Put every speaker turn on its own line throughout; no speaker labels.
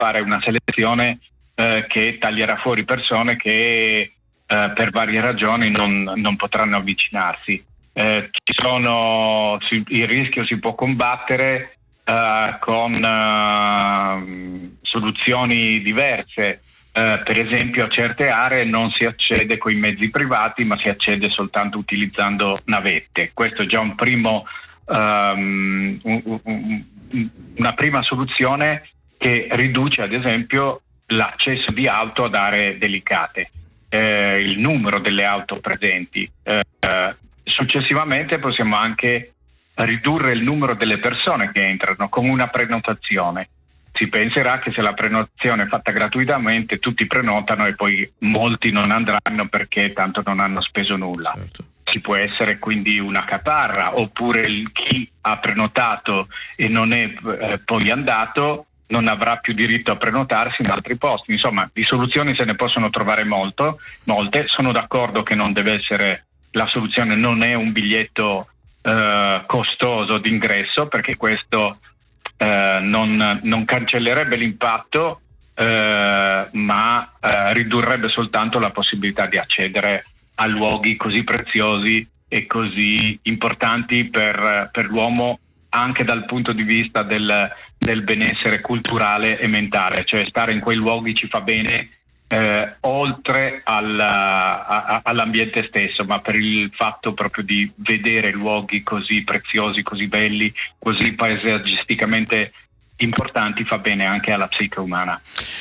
fare una selezione che taglierà fuori persone che per varie ragioni non potranno avvicinarsi. Il rischio si può combattere con soluzioni diverse. Per esempio, a certe aree non si accede con i mezzi privati, ma si accede soltanto utilizzando navette. Questo è già una prima soluzione che riduce, ad esempio, l'accesso di auto ad aree delicate, il numero delle auto presenti. Successivamente possiamo anche ridurre il numero delle persone che entrano con una prenotazione. Si penserà che se la prenotazione è fatta gratuitamente tutti prenotano e poi molti non andranno perché tanto non hanno speso nulla.
Certo.
Ci può essere quindi una caparra, oppure chi ha prenotato e non è poi andato non avrà più diritto a prenotarsi in altri posti. Insomma, di soluzioni se ne possono trovare molte. Sono d'accordo che non deve essere, la soluzione non è un biglietto costoso d'ingresso, perché questo non cancellerebbe l'impatto, ma ridurrebbe soltanto la possibilità di accedere a luoghi così preziosi e così importanti per l'uomo, anche dal punto di vista del benessere culturale e mentale. Cioè stare in quei luoghi ci fa bene oltre all'ambiente stesso, ma per il fatto proprio di vedere luoghi così preziosi, così belli, così paesaggisticamente importanti, fa bene anche alla psiche umana.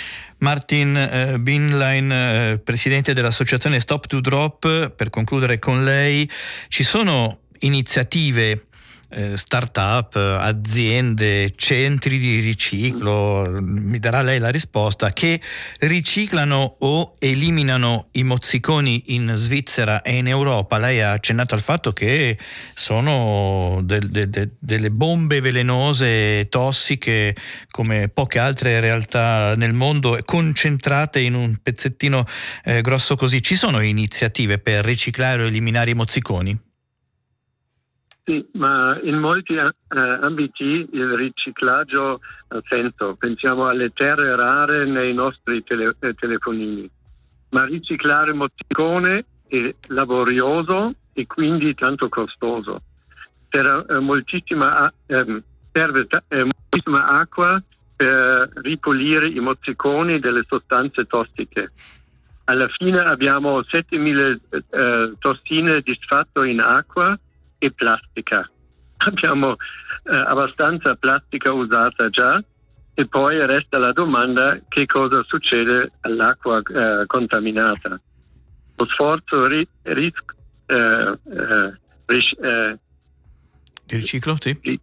Martin Binlein, presidente dell'associazione Stop to Drop, per concludere con lei, ci sono iniziative, start-up, aziende, centri di riciclo, mi darà lei la risposta, che riciclano o eliminano i mozziconi in Svizzera e in Europa? Lei ha accennato al fatto che sono delle bombe velenose, tossiche, come poche altre realtà nel mondo, concentrate in un pezzettino grosso così. Ci sono iniziative per riciclare o eliminare i mozziconi?
Sì, ma in molti ambiti il riciclaggio ha senso. Pensiamo alle terre rare nei nostri telefonini. Ma riciclare mozzicone è laborioso e quindi tanto costoso. Serve moltissima acqua per ripulire i mozziconi delle sostanze tossiche. Alla fine abbiamo 7.000 tossine disfatte in acqua e plastica. Abbiamo abbastanza plastica usata già, e poi resta la domanda: che cosa succede all'acqua contaminata? Lo sforzo di
riciclo, sì.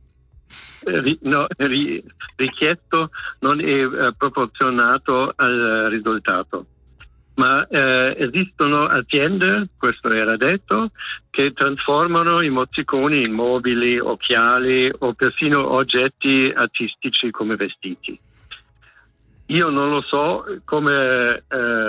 Richiesto non è proporzionato al risultato. Ma esistono aziende, questo era detto, che trasformano i mozziconi in mobili, occhiali o persino oggetti artistici come vestiti. Io non lo so come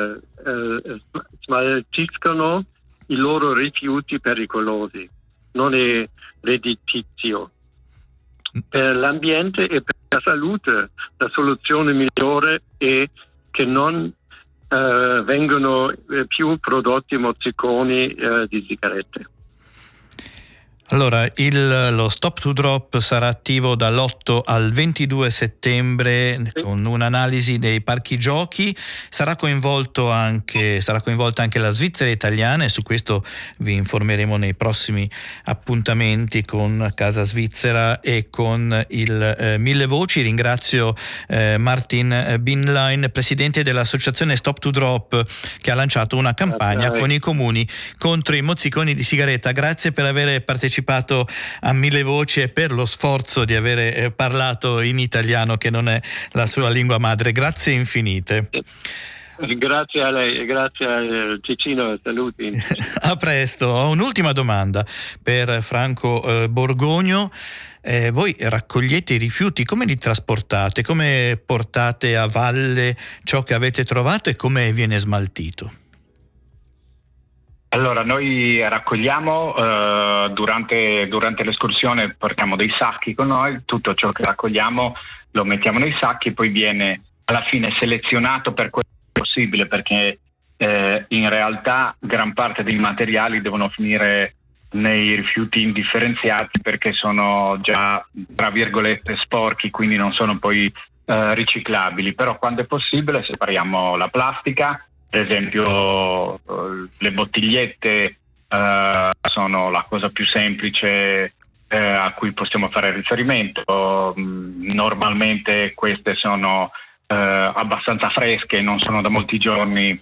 smaltiscono i loro rifiuti pericolosi. Non è redditizio. Per l'ambiente e per la salute la soluzione migliore è che non vengono più prodotti mozziconi di sigarette.
Allora, lo Stop to Drop sarà attivo dall'8 al 22 settembre con un'analisi dei parchi giochi. Sarà coinvolta anche la Svizzera italiana, e su questo vi informeremo nei prossimi appuntamenti con Casa Svizzera e con il Mille Voci. Ringrazio Martin Binlein, presidente dell'associazione Stop to Drop, che ha lanciato una campagna con i comuni contro i mozziconi di sigaretta. Grazie per aver partecipato a Mille Voci e per lo sforzo di avere parlato in italiano, che non è la sua lingua madre. Grazie infinite.
Grazie a lei, grazie a Ticino, saluti.
A presto. Ho un'ultima domanda per Franco Borgogno. Voi raccogliete i rifiuti, come li trasportate? Come portate a valle ciò che avete trovato e come viene smaltito?
Allora, noi raccogliamo durante l'escursione, portiamo dei sacchi con noi, tutto ciò che raccogliamo lo mettiamo nei sacchi, poi viene alla fine selezionato per quello possibile, perché in realtà gran parte dei materiali devono finire nei rifiuti indifferenziati perché sono già, tra virgolette, sporchi, quindi non sono poi riciclabili. Però quando è possibile separiamo la plastica, per esempio le bottigliette sono la cosa più semplice a cui possiamo fare riferimento. Normalmente queste sono abbastanza fresche, non sono da molti giorni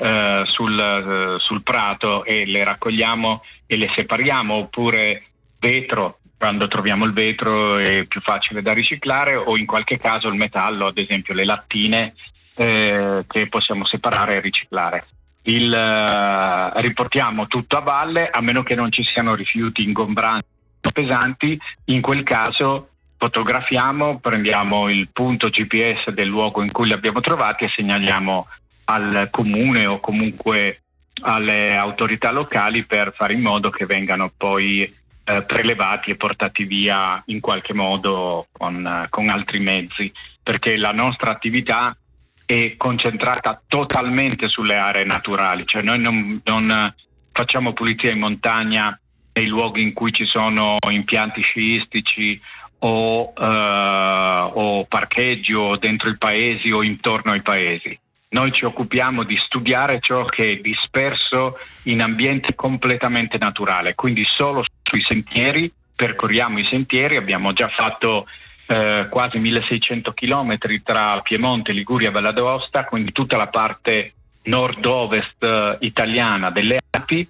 sul prato, e le raccogliamo e le separiamo. Oppure vetro, quando troviamo il vetro è più facile da riciclare, o in qualche caso il metallo, ad esempio le lattine, che possiamo separare e riciclare. Riportiamo tutto a valle, a meno che non ci siano rifiuti ingombranti o pesanti. In quel caso fotografiamo, prendiamo il punto GPS del luogo in cui li abbiamo trovati e segnaliamo al comune o comunque alle autorità locali per fare in modo che vengano poi prelevati e portati via in qualche modo con altri mezzi, perché la nostra attività è concentrata totalmente sulle aree naturali, cioè noi non facciamo pulizia in montagna nei luoghi in cui ci sono impianti sciistici o parcheggi o dentro i paesi o intorno ai paesi. Noi ci occupiamo di studiare ciò che è disperso in ambiente completamente naturale, quindi solo sui sentieri, percorriamo i sentieri. Abbiamo già fatto quasi 1600 chilometri tra Piemonte, Liguria e Valle d'Aosta, quindi tutta la parte nord-ovest italiana delle Alpi,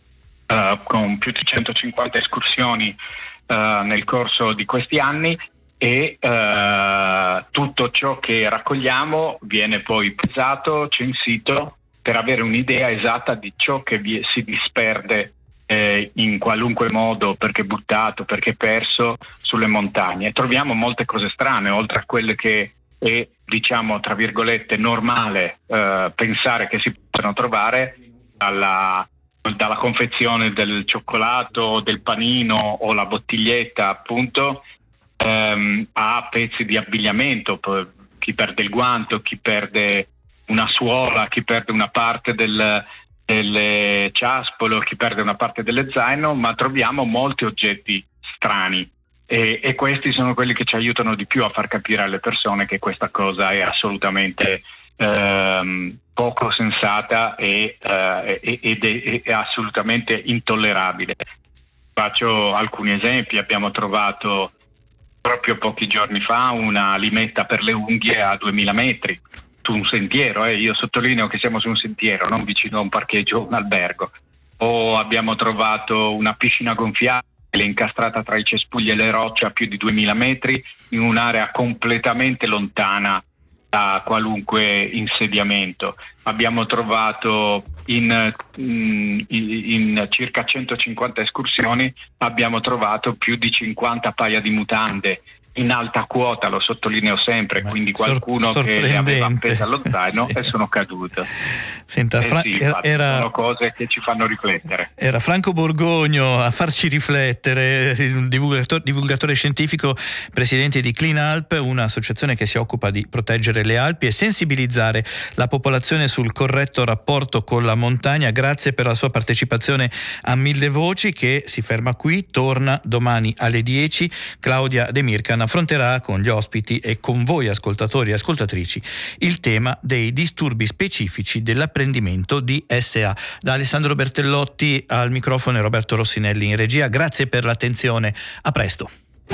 con più di 150 escursioni nel corso di questi anni, e tutto ciò che raccogliamo viene poi pesato, censito, per avere un'idea esatta di ciò che si disperde in qualunque modo, perché buttato, perché perso sulle montagne. E troviamo molte cose strane, oltre a quelle che è, diciamo, tra virgolette, normale pensare che si possano trovare, dalla confezione del cioccolato, del panino o la bottiglietta, appunto, a pezzi di abbigliamento. Chi perde il guanto, chi perde una suola, chi perde una parte del ciaspolo, chi perde una parte dello zaino, ma troviamo molti oggetti strani, e questi sono quelli che ci aiutano di più a far capire alle persone che questa cosa è assolutamente poco sensata ed è assolutamente intollerabile. Faccio alcuni esempi. Abbiamo trovato proprio pochi giorni fa una limetta per le unghie a 2000 metri su un sentiero, io sottolineo che siamo su un sentiero, non vicino a un parcheggio o un albergo. O abbiamo trovato una piscina gonfiabile incastrata tra i cespugli e le rocce a più di 2000 metri in un'area completamente lontana da qualunque insediamento. Abbiamo trovato in circa 150 escursioni, abbiamo trovato più di 50 paia di mutande in alta quota, lo sottolineo sempre, quindi qualcuno che le aveva appese allo zaino e sono cadute.
Senta,
sono cose che ci fanno riflettere.
Era Franco Borgogno a farci riflettere, un divulgatore scientifico, presidente di Clean Alp, un'associazione che si occupa di proteggere le Alpi e sensibilizzare la popolazione sul corretto rapporto con la montagna. Grazie per la sua partecipazione a Mille Voci, che si ferma qui, torna domani alle 10. Claudia De Mircan affronterà con gli ospiti e con voi ascoltatori e ascoltatrici il tema dei disturbi specifici dell'apprendimento DSA. Da Alessandro Bertellotti al microfono e Roberto Rossinelli in regia. Grazie per l'attenzione, a presto.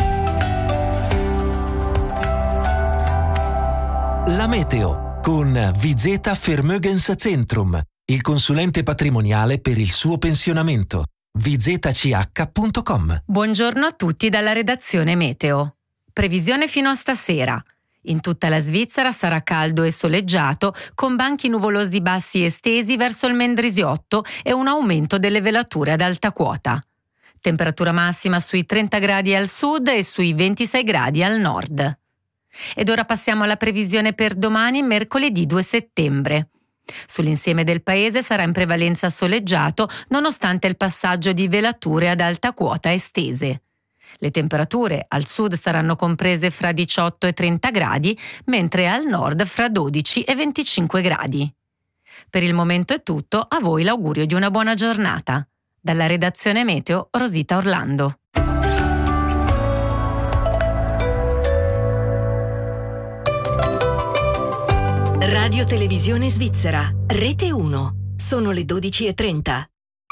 La meteo con Vizeta Vermögenszentrum, il consulente patrimoniale per il suo pensionamento. vizch.com.
Buongiorno a tutti dalla redazione Meteo. Previsione fino a stasera. In tutta la Svizzera sarà caldo e soleggiato, con banchi nuvolosi bassi estesi verso il Mendrisiotto e un aumento delle velature ad alta quota. Temperatura massima sui 30 gradi al sud e sui 26 gradi al nord. Ed ora passiamo alla previsione per domani, mercoledì 2 settembre. Sull'insieme del paese sarà in prevalenza soleggiato, nonostante il passaggio di velature ad alta quota estese. Le temperature al sud saranno comprese fra 18 e 30 gradi, mentre al nord fra 12 e 25 gradi. Per il momento è tutto, a voi l'augurio di una buona giornata. Dalla redazione Meteo, Rosita Orlando.
Radio Televisione Svizzera, Rete 1. Sono le 12:30.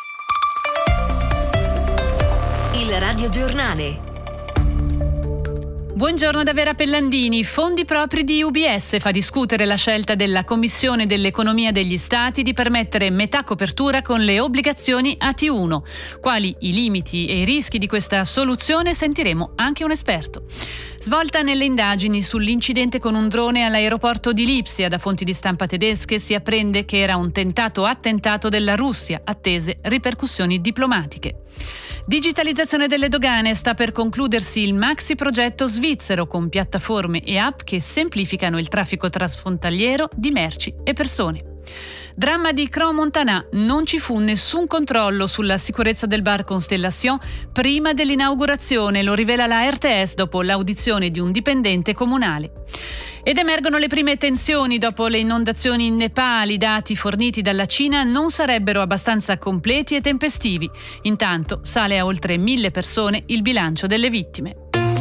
Il Radio Giornale.
Buongiorno da Vera Pellandini. Fondi propri di UBS fa discutere la scelta della Commissione dell'Economia degli Stati di permettere metà copertura con le obbligazioni AT1. Quali i limiti e i rischi di questa soluzione sentiremo anche un esperto. Svolta nelle indagini sull'incidente con un drone all'aeroporto di Lipsia. Da fonti di stampa tedesche si apprende che era un tentato attentato della Russia, attese ripercussioni diplomatiche. Digitalizzazione delle dogane. Sta per concludersi il maxi progetto svizzero con piattaforme e app che semplificano il traffico transfrontaliero di merci e persone. Dramma di Crans-Montana. Non ci fu nessun controllo sulla sicurezza del bar Constellation prima dell'inaugurazione, lo rivela la RTS dopo l'audizione di un dipendente comunale. Ed emergono le prime tensioni dopo le inondazioni in Nepal. I dati forniti dalla Cina non sarebbero abbastanza completi e tempestivi. Intanto sale a oltre 1.000 persone il bilancio delle vittime.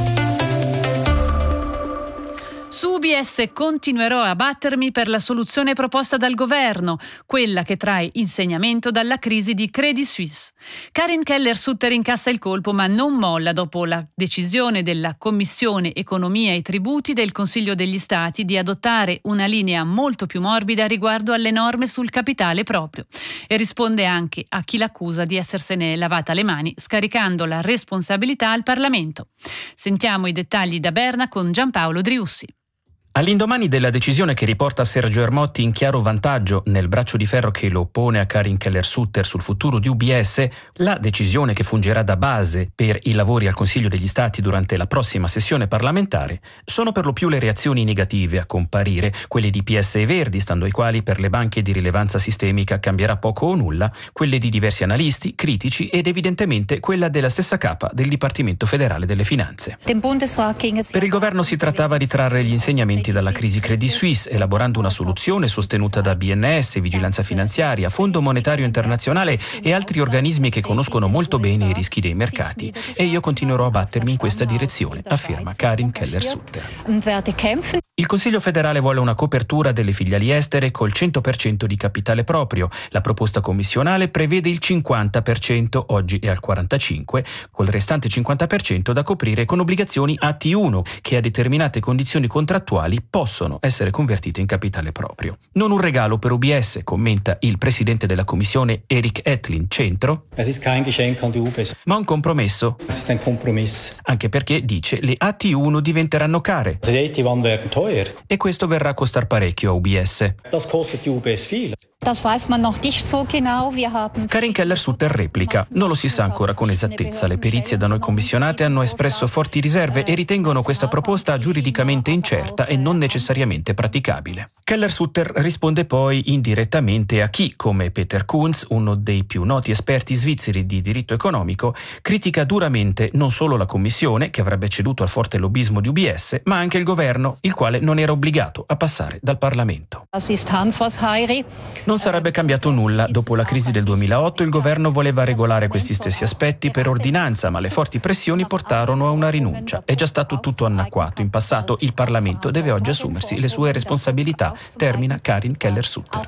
Su UBS continuerò a battermi per la soluzione proposta dal governo, quella che trae insegnamento dalla crisi di Credit Suisse. Karin Keller-Sutter incassa il colpo ma non molla dopo la decisione della Commissione Economia e Tributi del Consiglio degli Stati di adottare una linea molto più morbida riguardo alle norme sul capitale proprio e risponde anche a chi l'accusa di essersene lavata le mani scaricando la responsabilità al Parlamento. Sentiamo i dettagli da Berna con Giampaolo Driussi.
All'indomani della decisione che riporta Sergio Ermotti in chiaro vantaggio nel braccio di ferro che lo oppone a Karin Keller-Sutter sul futuro di UBS, la decisione che fungerà da base per i lavori al Consiglio degli Stati durante la prossima sessione parlamentare, sono per lo più le reazioni negative a comparire, quelle di PS e Verdi, stando ai quali per le banche di rilevanza sistemica cambierà poco o nulla, quelle di diversi analisti, critici ed evidentemente quella della stessa capa del Dipartimento Federale delle Finanze. Per il governo si trattava di trarre gli insegnamenti dalla crisi Credit Suisse, elaborando una soluzione sostenuta da BNS, Vigilanza Finanziaria, Fondo Monetario Internazionale e altri organismi che conoscono molto bene i rischi dei mercati. E io continuerò a battermi in questa direzione, afferma Karin Keller-Sutter. Il Consiglio federale vuole una copertura delle filiali estere col 100% di capitale proprio. La proposta commissionale prevede il 50%, oggi è al 45%, col restante 50% da coprire con obbligazioni AT1 che a determinate condizioni contrattuali possono essere convertite in capitale proprio. Non un regalo per UBS, commenta il presidente della commissione Erik Etlin, centro, ma un compromesso. Anche perché, dice, le AT1 diventeranno care. E questo verrà a costar parecchio a UBS. Karin Keller-Sutter replica: non lo si sa ancora con esattezza. Le perizie da noi commissionate hanno espresso forti riserve e ritengono questa proposta giuridicamente incerta e non necessariamente praticabile. Keller-Sutter risponde poi indirettamente a chi, come Peter Kunz, uno dei più noti esperti svizzeri di diritto economico, critica duramente non solo la Commissione, che avrebbe ceduto al forte lobbismo di UBS, ma anche il governo, il quale non era obbligato a passare dal Parlamento. Non sarebbe cambiato nulla. Dopo la crisi del 2008 il governo voleva regolare questi stessi aspetti per ordinanza, ma le forti pressioni portarono a una rinuncia. È già stato tutto annacquato. In passato il Parlamento deve oggi assumersi le sue responsabilità, termina Karin Keller-Sutter.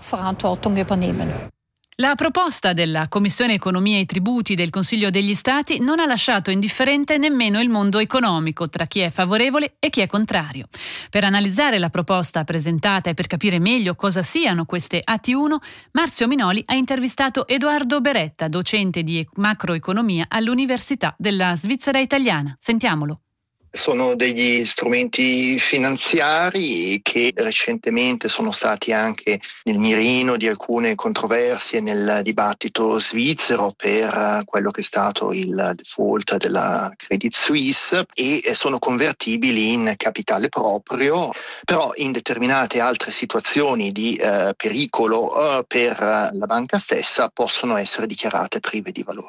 La proposta della Commissione Economia e Tributi del Consiglio degli Stati non ha lasciato indifferente nemmeno il mondo economico, tra chi è favorevole e chi è contrario. Per analizzare la proposta presentata e per capire meglio cosa siano queste AT1, Marzio Minoli ha intervistato Edoardo Beretta, docente di macroeconomia all'Università della Svizzera Italiana. Sentiamolo.
Sono degli strumenti finanziari che recentemente sono stati anche nel mirino di alcune controversie nel dibattito svizzero per quello che è stato il default della Credit Suisse e sono convertibili in capitale proprio, però in determinate altre situazioni di pericolo per la banca stessa possono essere dichiarate prive di valore.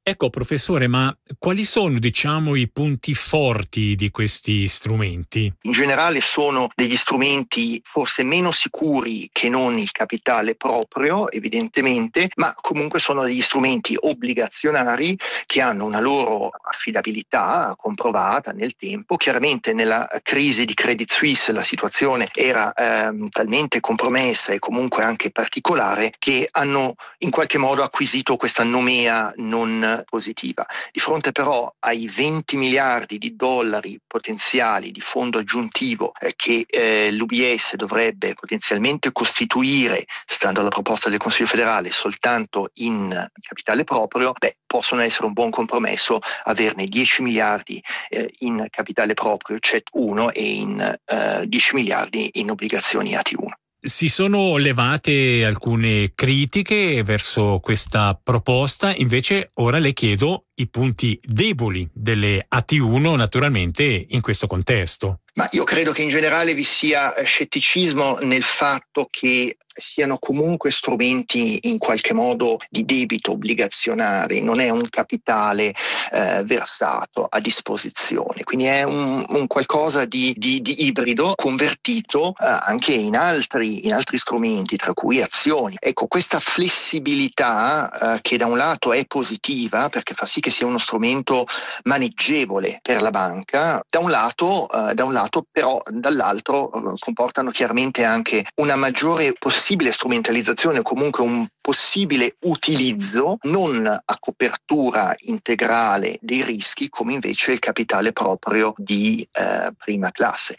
Ecco, professore, ma quali sono, i punti forti di questi strumenti?
In generale sono degli strumenti forse meno sicuri che non il capitale proprio, evidentemente, ma comunque sono degli strumenti obbligazionari che hanno una loro affidabilità comprovata nel tempo. Chiaramente nella crisi di Credit Suisse la situazione era talmente compromessa e comunque anche particolare che hanno in qualche modo acquisito questa nomea non positiva. Di fronte però ai 20 miliardi di dollari potenziali di fondo aggiuntivo che l'UBS dovrebbe potenzialmente costituire, stando alla proposta del Consiglio federale, soltanto in capitale proprio, possono essere un buon compromesso averne 10 miliardi in capitale proprio CET1 e in 10 miliardi in obbligazioni AT1.
Si sono levate alcune critiche verso questa proposta, invece ora le chiedo i punti deboli delle AT1 naturalmente in questo contesto.
Ma io credo che in generale vi sia scetticismo nel fatto che siano comunque strumenti in qualche modo di debito obbligazionari, non è un capitale versato a disposizione, quindi è un qualcosa di ibrido convertito anche in altri strumenti, tra cui azioni. Ecco, questa flessibilità che da un lato è positiva perché fa sì che sia uno strumento maneggevole per la banca, da un lato però dall'altro comportano chiaramente anche una maggiore possibile strumentalizzazione o comunque un possibile utilizzo non a copertura integrale dei rischi come invece il capitale proprio di prima classe.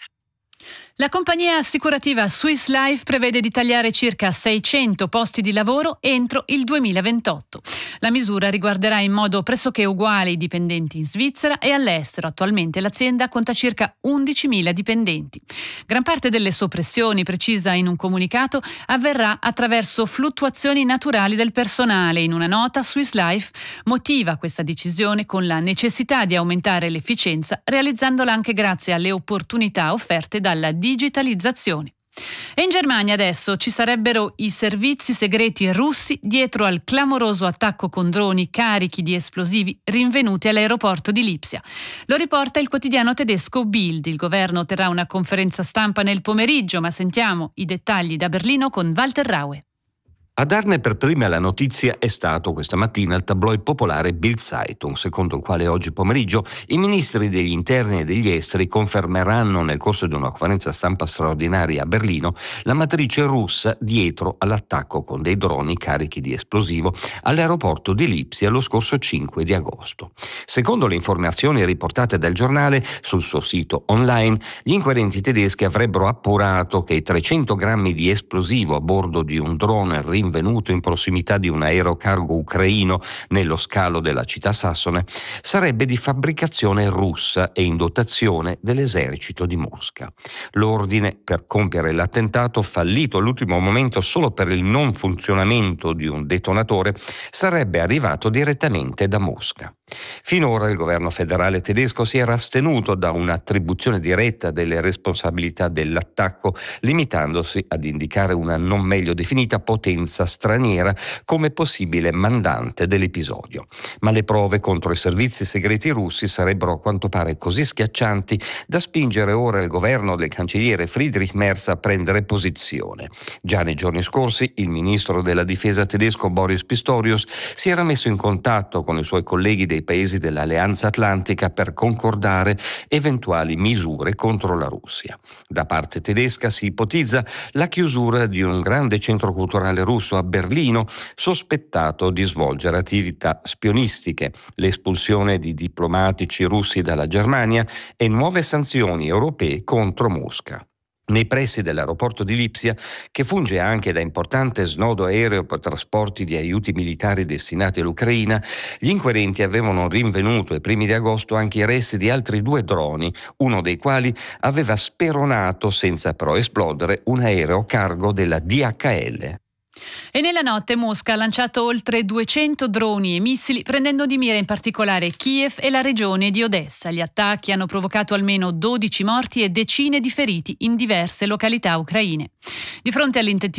La compagnia assicurativa Swiss Life prevede di tagliare circa 600 posti di lavoro entro il 2028. La misura riguarderà in modo pressoché uguale i dipendenti in Svizzera e all'estero. Attualmente l'azienda conta circa 11.000 dipendenti. Gran parte delle soppressioni, precisa in un comunicato, avverrà attraverso fluttuazioni naturali del personale. In una nota, Swiss Life motiva questa decisione con la necessità di aumentare l'efficienza, realizzandola anche grazie alle opportunità offerte dalla digitalizzazione. E in Germania adesso ci sarebbero i servizi segreti russi dietro al clamoroso attacco con droni carichi di esplosivi rinvenuti all'aeroporto di Lipsia. Lo riporta il quotidiano tedesco Bild. Il governo terrà una conferenza stampa nel pomeriggio, ma sentiamo i dettagli da Berlino con Walter Raue.
A darne per prima la notizia è stato questa mattina il tabloid popolare Bild Zeitung, secondo il quale oggi pomeriggio i ministri degli interni e degli esteri confermeranno nel corso di una conferenza stampa straordinaria a Berlino la matrice russa dietro all'attacco con dei droni carichi di esplosivo all'aeroporto di Lipsia lo scorso 5 di agosto. Secondo le informazioni riportate dal giornale sul suo sito online, gli inquirenti tedeschi avrebbero appurato che i 300 grammi di esplosivo a bordo di un drone rinvenuto in prossimità di un aerocargo ucraino nello scalo della città sassone sarebbe di fabbricazione russa e in dotazione dell'esercito di Mosca. L'ordine per compiere l'attentato, fallito all'ultimo momento solo per il non funzionamento di un detonatore, sarebbe arrivato direttamente da Mosca. Finora il governo federale tedesco si era astenuto da un'attribuzione diretta delle responsabilità dell'attacco, limitandosi ad indicare una non meglio definita potenza straniera come possibile mandante dell'episodio. Ma le prove contro i servizi segreti russi sarebbero a quanto pare così schiaccianti da spingere ora il governo del cancelliere Friedrich Merz a prendere posizione. Già nei giorni scorsi il ministro della difesa tedesco Boris Pistorius si era messo in contatto con i suoi colleghi dei paesi dell'Alleanza Atlantica per concordare eventuali misure contro la Russia. Da parte tedesca si ipotizza la chiusura di un grande centro culturale russo a Berlino sospettato di svolgere attività spionistiche, l'espulsione di diplomatici russi dalla Germania e nuove sanzioni europee contro Mosca. Nei pressi dell'aeroporto di Lipsia, che funge anche da importante snodo aereo per trasporti di aiuti militari destinati all'Ucraina, gli inquirenti avevano rinvenuto ai primi di agosto anche i resti di altri 2 droni, uno dei quali aveva speronato, senza però esplodere, un aereo cargo della DHL.
E nella notte Mosca ha lanciato oltre 200 droni e missili, prendendo di mira in particolare Kiev e la regione di Odessa. Gli attacchi hanno provocato almeno 12 morti e decine di feriti in diverse località ucraine. Di fronte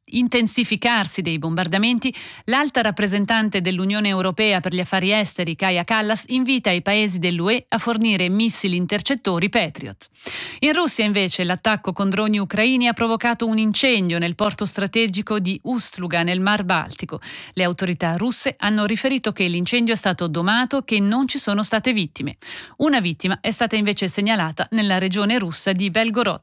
intensificarsi dei bombardamenti, l'alta rappresentante dell'Unione Europea per gli affari esteri, Kaja Kallas, invita i paesi dell'UE a fornire missili intercettori Patriot. In Russia, invece, l'attacco con droni ucraini ha provocato un incendio nel porto strategico di Ust-Luga, nel Mar Baltico. Le autorità russe hanno riferito che l'incendio è stato domato e che non ci sono state vittime. Una vittima è stata invece segnalata nella regione russa di Belgorod.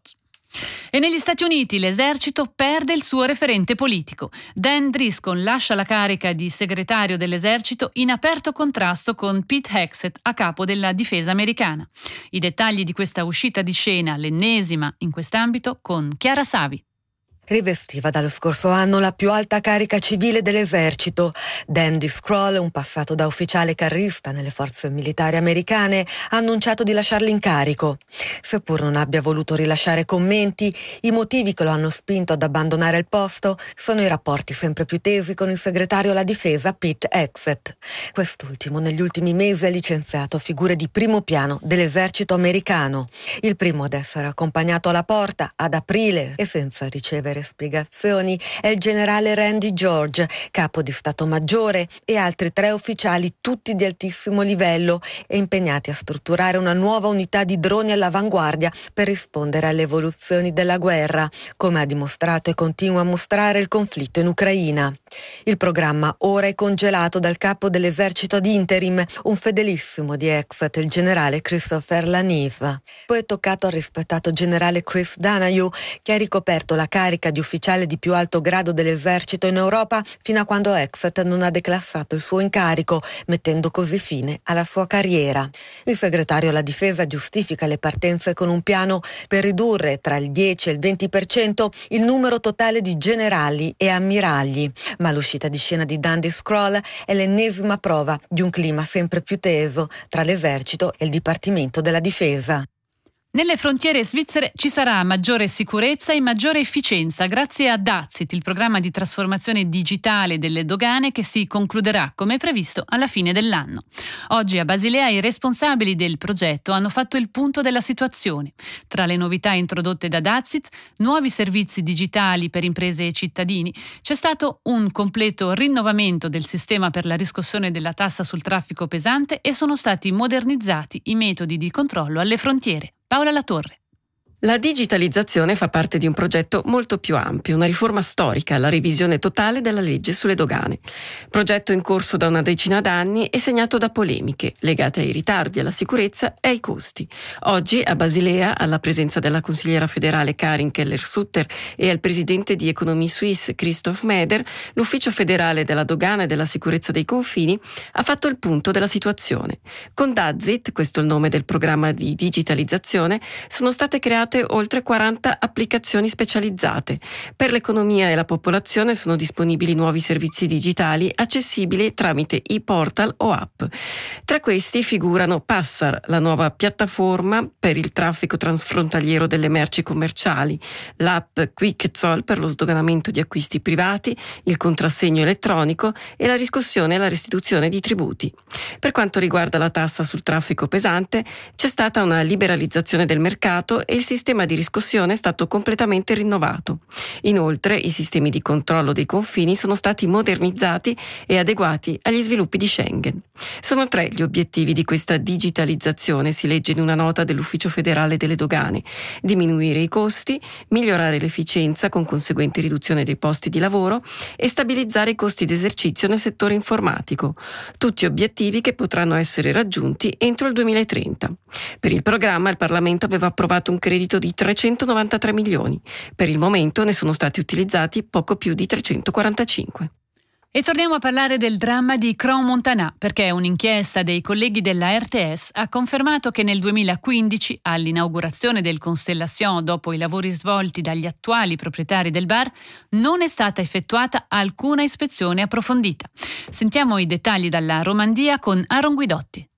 E negli Stati Uniti l'esercito perde il suo referente politico. Dan Driscoll lascia la carica di segretario dell'esercito in aperto contrasto con Pete Hegseth, a capo della difesa americana. I dettagli di questa uscita di scena, l'ennesima in quest'ambito, con Chiara Savi.
Rivestiva dallo scorso anno la più alta carica civile dell'esercito. Dan Driscoll, un passato da ufficiale carrista nelle forze militari americane, ha annunciato di lasciare l'incarico. Seppur non abbia voluto rilasciare commenti, i motivi che lo hanno spinto ad abbandonare il posto sono i rapporti sempre più tesi con il segretario alla difesa Pete Hegseth. Quest'ultimo negli ultimi mesi ha licenziato figure di primo piano dell'esercito americano. Il primo ad essere accompagnato alla porta ad aprile e senza ricevere spiegazioni è il generale Randy George, capo di Stato Maggiore, e altri 3 ufficiali, tutti di altissimo livello e impegnati a strutturare una nuova unità di droni all'avanguardia per rispondere alle evoluzioni della guerra, come ha dimostrato e continua a mostrare il conflitto in Ucraina. Il programma ora è congelato dal capo dell'esercito ad interim, un fedelissimo di Hegseth, il generale Christopher Laniv. Poi è toccato al rispettato generale Chris Donahue, che ha ricoperto la carica di ufficiale di più alto grado dell'esercito in Europa fino a quando Hegseth non ha declassato il suo incarico, mettendo così fine alla sua carriera. Il segretario alla difesa giustifica le partenze con un piano per ridurre tra il 10 e il 20% il numero totale di generali e ammiragli, ma l'uscita di scena di Dan Driscoll è l'ennesima prova di un clima sempre più teso tra l'esercito e il Dipartimento della Difesa.
Nelle frontiere svizzere ci sarà maggiore sicurezza e maggiore efficienza grazie a Dazit, il programma di trasformazione digitale delle dogane che si concluderà come previsto alla fine dell'anno. Oggi a Basilea i responsabili del progetto hanno fatto il punto della situazione. Tra le novità introdotte da Dazit, nuovi servizi digitali per imprese e cittadini, c'è stato un completo rinnovamento del sistema per la riscossione della tassa sul traffico pesante e sono stati modernizzati i metodi di controllo alle frontiere. Paola Latorre.
La digitalizzazione fa parte di un progetto molto più ampio, una riforma storica, la revisione totale della legge sulle dogane. Progetto in corso da una decina d'anni e segnato da polemiche legate ai ritardi, alla sicurezza e ai costi. Oggi a Basilea, alla presenza della consigliera federale Karin Keller-Sutter e al presidente di Economie Suisse Christoph Meder, l'ufficio federale della dogana e della sicurezza dei confini ha fatto il punto della situazione. Con Dazit, questo è il nome del programma di digitalizzazione, sono state create oltre 40 applicazioni specializzate. Per l'economia e la popolazione sono disponibili nuovi servizi digitali accessibili tramite e-portal o app. Tra questi figurano Passar, la nuova piattaforma per il traffico transfrontaliero delle merci commerciali, l'app Quick Zoll per lo sdoganamento di acquisti privati, il contrassegno elettronico e la riscossione e la restituzione di tributi. Per quanto riguarda la tassa sul traffico pesante, c'è stata una liberalizzazione del mercato e il sistema di riscossione è stato completamente rinnovato. Inoltre, i sistemi di controllo dei confini sono stati modernizzati e adeguati agli sviluppi di Schengen. Sono 3 gli obiettivi di questa digitalizzazione, si legge in una nota dell'Ufficio federale delle dogane: diminuire i costi, migliorare l'efficienza con conseguente riduzione dei posti di lavoro e stabilizzare i costi d'esercizio nel settore informatico. Tutti obiettivi che potranno essere raggiunti entro il 2030. Per il programma il Parlamento aveva approvato un credito di 393 milioni. Per il momento ne sono stati utilizzati poco più di 345.
E torniamo a parlare del dramma di Crans-Montana, perché un'inchiesta dei colleghi della RTS ha confermato che nel 2015, all'inaugurazione del Constellation dopo i lavori svolti dagli attuali proprietari del bar, non è stata effettuata alcuna ispezione approfondita. Sentiamo i dettagli dalla Romandia con Aaron Guidotti.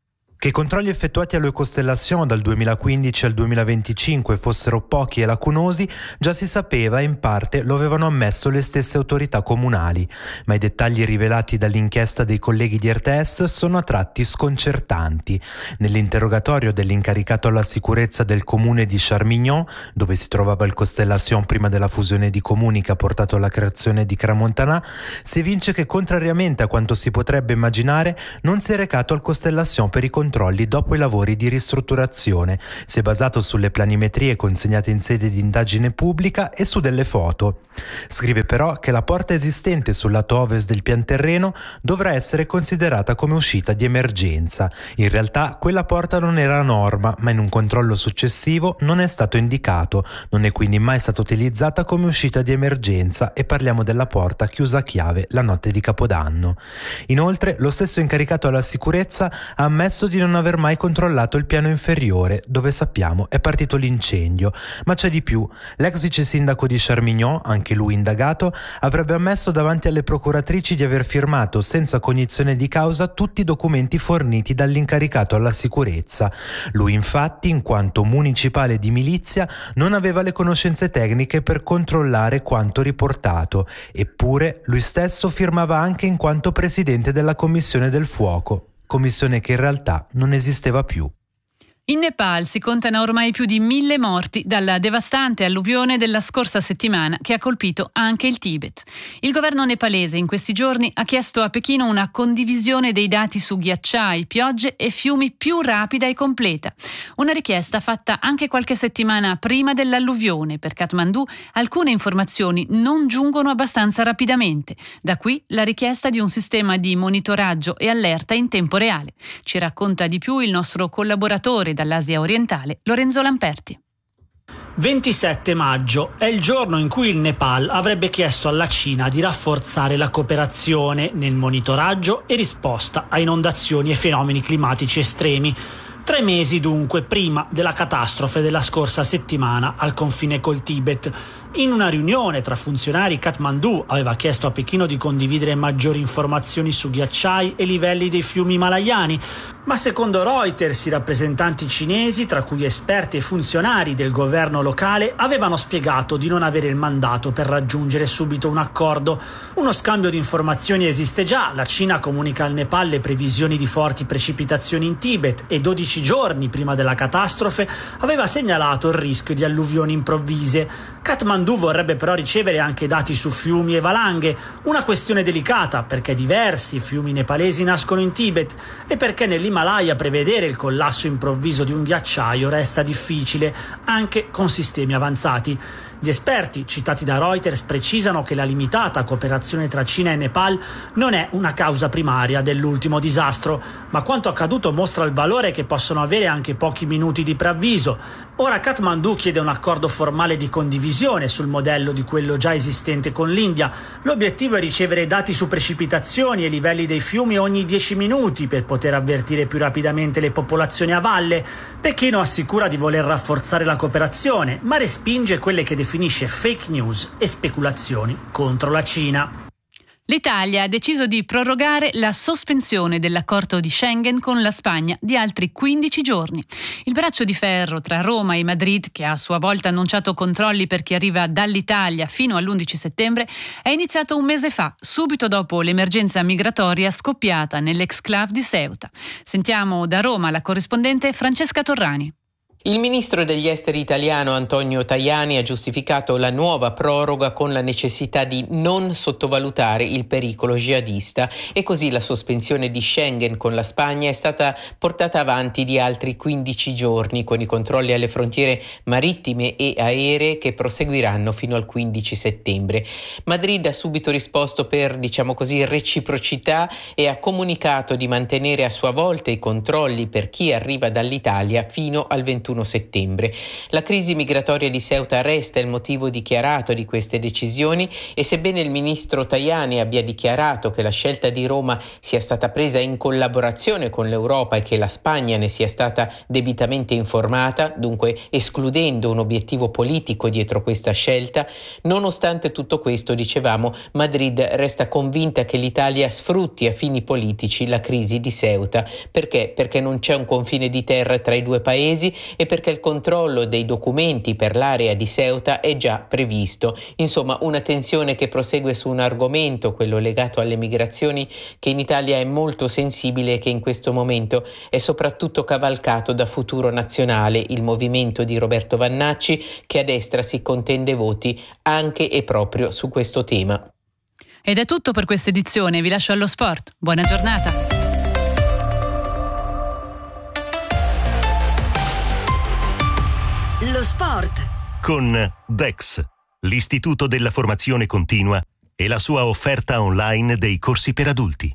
Che i controlli effettuati alle Constellation dal 2015 al 2025 fossero pochi e lacunosi già si sapeva e in parte lo avevano ammesso le stesse autorità comunali, ma i dettagli rivelati dall'inchiesta dei colleghi di RTS sono a tratti sconcertanti. Nell'interrogatorio dell'incaricato alla sicurezza del comune di Charmignon, dove si trovava il Constellation prima della fusione di comuni che ha portato alla creazione di Crans-Montana, si evince che contrariamente a quanto si potrebbe immaginare non si è recato al Constellation per i controlli dopo i lavori di ristrutturazione. Si è basato sulle planimetrie consegnate in sede di indagine pubblica e su delle foto. Scrive però che la porta esistente sul lato ovest del pian terreno dovrà essere considerata come uscita di emergenza. In realtà quella porta non era a norma, ma in un controllo successivo non è stato indicato. Non è quindi mai stata utilizzata come uscita di emergenza e parliamo della porta chiusa a chiave la notte di Capodanno. Inoltre, lo stesso incaricato alla sicurezza ha ammesso di non aver mai controllato il piano inferiore, dove sappiamo è partito l'incendio. Ma c'è di più. L'ex vice sindaco di Charmignon, anche lui indagato, avrebbe ammesso davanti alle procuratrici di aver firmato senza cognizione di causa tutti i documenti forniti dall'incaricato alla sicurezza. Lui infatti, in quanto municipale di milizia, non aveva le conoscenze tecniche per controllare quanto riportato, eppure lui stesso firmava anche in quanto presidente della Commissione del Fuoco. Commissione che in realtà non esisteva più.
In Nepal si contano ormai più di 1.000 morti dalla devastante alluvione della scorsa settimana che ha colpito anche il Tibet. Il governo nepalese in questi giorni ha chiesto a Pechino una condivisione dei dati su ghiacciai, piogge e fiumi più rapida e completa. Una richiesta fatta anche qualche settimana prima dell'alluvione. Per Kathmandu alcune informazioni non giungono abbastanza rapidamente. Da qui la richiesta di un sistema di monitoraggio e allerta in tempo reale. Ci racconta di più il nostro collaboratore dall'Asia orientale, Lorenzo Lamperti.
27 maggio è il giorno in cui il Nepal avrebbe chiesto alla Cina di rafforzare la cooperazione nel monitoraggio e risposta a inondazioni e fenomeni climatici estremi. 3 mesi dunque prima della catastrofe della scorsa settimana al confine col Tibet. In una riunione tra funzionari, Kathmandu aveva chiesto a Pechino di condividere maggiori informazioni su ghiacciai e livelli dei fiumi himalayani, ma secondo Reuters i rappresentanti cinesi, tra cui esperti e funzionari del governo locale, avevano spiegato di non avere il mandato per raggiungere subito un accordo. Uno scambio di informazioni esiste già. La Cina comunica al Nepal le previsioni di forti precipitazioni in Tibet e 12 giorni prima della catastrofe aveva segnalato il rischio di alluvioni improvvise. Kathmandu vorrebbe però ricevere anche dati su fiumi e valanghe, una questione delicata perché diversi fiumi nepalesi nascono in Tibet e perché nell'Himalaya prevedere il collasso improvviso di un ghiacciaio resta difficile, anche con sistemi avanzati. Gli esperti, citati da Reuters, precisano che la limitata cooperazione tra Cina e Nepal non è una causa primaria dell'ultimo disastro, ma quanto accaduto mostra il valore che possono avere anche pochi minuti di preavviso. Ora Kathmandu chiede un accordo formale di condivisione sul modello di quello già esistente con l'India. L'obiettivo è ricevere dati su precipitazioni e livelli dei fiumi ogni 10 minuti per poter avvertire più rapidamente le popolazioni a valle. Pechino assicura di voler rafforzare la cooperazione, ma respinge quelle che definisce fake news e speculazioni contro la Cina.
L'Italia ha deciso di prorogare la sospensione dell'accordo di Schengen con la Spagna di altri 15 giorni. Il braccio di ferro tra Roma e Madrid, che ha a sua volta annunciato controlli per chi arriva dall'Italia fino all'11 settembre, è iniziato un mese fa, subito dopo l'emergenza migratoria scoppiata nell'exclave di Ceuta. Sentiamo da Roma la corrispondente Francesca Torrani.
Il ministro degli esteri italiano Antonio Tajani ha giustificato la nuova proroga con la necessità di non sottovalutare il pericolo jihadista e così la sospensione di Schengen con la Spagna è stata portata avanti di altri 15 giorni con i controlli alle frontiere marittime e aeree che proseguiranno fino al 15 settembre. Madrid ha subito risposto per, reciprocità e ha comunicato di mantenere a sua volta i controlli per chi arriva dall'Italia fino al 21 21 settembre. La crisi migratoria di Ceuta resta il motivo dichiarato di queste decisioni e sebbene il ministro Tajani abbia dichiarato che la scelta di Roma sia stata presa in collaborazione con l'Europa e che la Spagna ne sia stata debitamente informata, dunque escludendo un obiettivo politico dietro questa scelta, nonostante tutto questo, dicevamo, Madrid resta convinta che l'Italia sfrutti a fini politici la crisi di Ceuta. Perché? Perché non c'è un confine di terra tra i due paesi e perché il controllo dei documenti per l'area di Ceuta è già previsto. Insomma, una tensione che prosegue su un argomento, quello legato alle migrazioni, che in Italia è molto sensibile e che in questo momento è soprattutto cavalcato da Futuro Nazionale, il movimento di Roberto Vannacci, che a destra si contende voti anche e proprio su questo tema.
Ed è tutto per questa edizione, vi lascio allo sport. Buona giornata.
Lo sport
con Dex, l'Istituto della Formazione Continua e la sua offerta online dei corsi per adulti.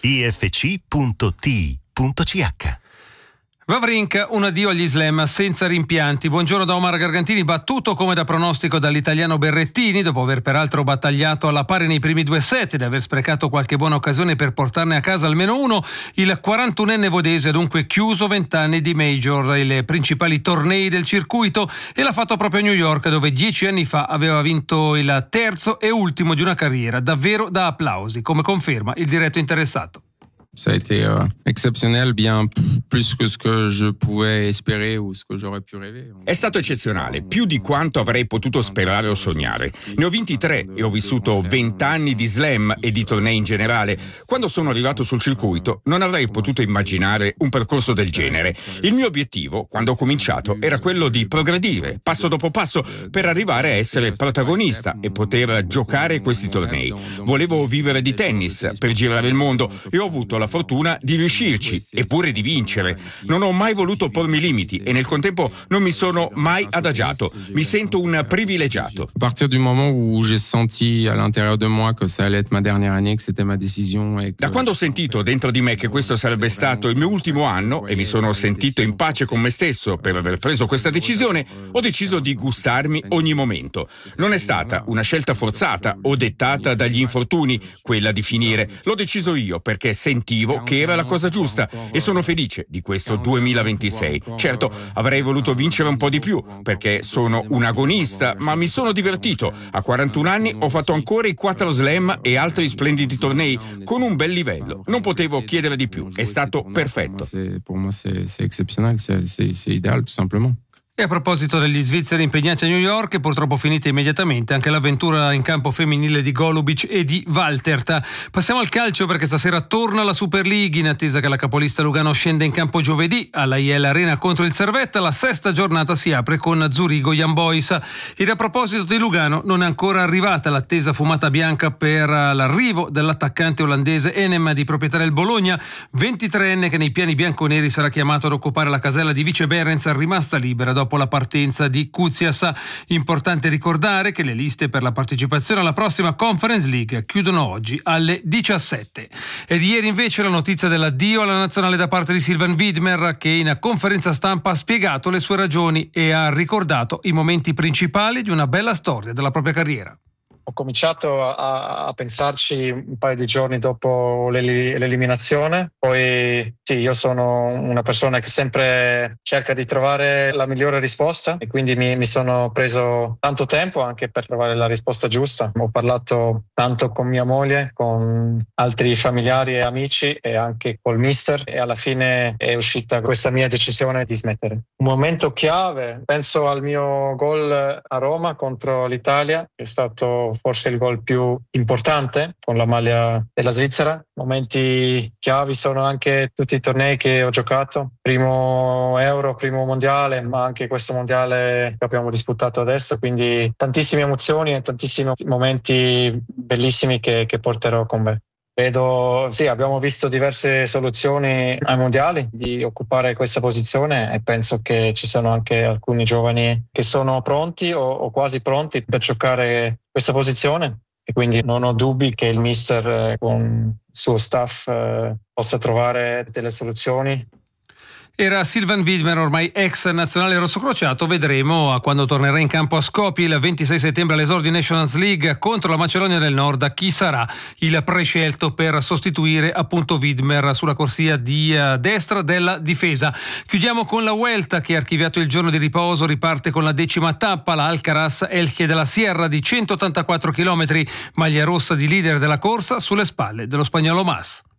ifc.ti.ch.
Wawrinka, un addio agli slam senza rimpianti. Buongiorno da Omar Gargantini, battuto come da pronostico dall'italiano Berrettini, dopo aver peraltro battagliato alla pari nei primi 2 set ed aver sprecato qualche buona occasione per portarne a casa almeno uno. Il 41enne vodese ha dunque chiuso 20 anni di major e le principali tornei del circuito e l'ha fatto proprio a New York, dove 10 anni fa aveva vinto il terzo e ultimo di una carriera davvero da applausi, come conferma il diretto interessato.
Ça a été exceptionnel, bien plus que ce que je pouvais espérer ou ce que j'aurais pu rêver.
È stato eccezionale, più di quanto avrei potuto sperare o sognare. Ne ho vinti 3 e ho vissuto 20 anni di slam e di tornei in generale. Quando sono arrivato sul circuito non avrei potuto immaginare un percorso del genere. Il mio obiettivo, quando ho cominciato, era quello di progredire, passo dopo passo, per arrivare a essere protagonista e poter giocare questi tornei. Volevo vivere di tennis per girare il mondo e ho avuto la fortuna di riuscirci e pure di vincere. Non ho mai voluto pormi limiti e nel contempo non mi sono mai adagiato. Mi sento un privilegiato.
A partir du moment où j'ai senti à l'intérieur de moi que ça allait être ma dernière année, que c'était ma décision et que...
Da quando ho sentito dentro di me che questo sarebbe stato il mio ultimo anno e mi sono sentito in pace con me stesso per aver preso questa decisione, ho deciso di gustarmi ogni momento. Non è stata una scelta forzata o dettata dagli infortuni quella di finire. L'ho deciso io perché sentivo che era la cosa giusta e sono felice di questo 2026. Certo, avrei voluto vincere un po' di più perché sono un agonista, ma mi sono divertito. A 41 anni ho fatto ancora i 4 slam e altri splendidi tornei con un bel livello. Non potevo chiedere di più, è stato perfetto.
Per me c'est exceptionnel, c'est idéal tout simplement.
E a proposito degli svizzeri impegnati a New York, è purtroppo finita immediatamente anche l'avventura in campo femminile di Golubic e di Valterta. Passiamo al calcio perché stasera torna la Super League in attesa che la capolista Lugano scenda in campo giovedì alla IL Arena contro il Servette. La 6ª giornata si apre con Zurigo Young Boys. Ed a proposito di Lugano, non è ancora arrivata l'attesa fumata bianca per l'arrivo dell'attaccante olandese Enem, di proprietà del Bologna, 23enne che nei piani bianconeri sarà chiamato ad occupare la casella di Vice Behrens, rimasta libera dopo la partenza di Kuzias. Importante ricordare che le liste per la partecipazione alla prossima Conference League chiudono oggi alle 17. Ed ieri invece la notizia dell'addio alla nazionale da parte di Sylvain Widmer, che in conferenza stampa ha spiegato le sue ragioni e ha ricordato i momenti principali di una bella storia della propria carriera.
Ho cominciato a pensarci un paio di giorni dopo l'eliminazione. Poi sì, io sono una persona che sempre cerca di trovare la migliore risposta e quindi mi sono preso tanto tempo anche per trovare la risposta giusta. Ho parlato tanto con mia moglie, con altri familiari e amici e anche col mister e alla fine è uscita questa mia decisione di smettere. Un momento chiave, penso al mio gol a Roma contro l'Italia, che è stato forse il gol più importante con la maglia della Svizzera. Momenti chiavi sono anche tutti i tornei che ho giocato, primo Euro, primo Mondiale, ma anche questo Mondiale che abbiamo disputato adesso, quindi tantissime emozioni e tantissimi momenti bellissimi che porterò con me. Sì, abbiamo visto diverse soluzioni ai mondiali di occupare questa posizione e penso che ci sono anche alcuni giovani che sono pronti o quasi pronti per giocare questa posizione e quindi non ho dubbi che il mister con il suo staff possa trovare delle soluzioni.
Era Sylvain Widmer, ormai ex nazionale rossocrociato. Vedremo quando tornerà in campo a Skopje il 26 settembre all'esordio Nations League contro la Macedonia del Nord chi sarà il prescelto per sostituire appunto Widmer sulla corsia di destra della difesa. Chiudiamo con la Vuelta, che ha archiviato il giorno di riposo, riparte con la 10ª tappa, la Alcaraz Elche de la Sierra di 184 km, maglia rossa di leader della corsa sulle spalle dello spagnolo Mas.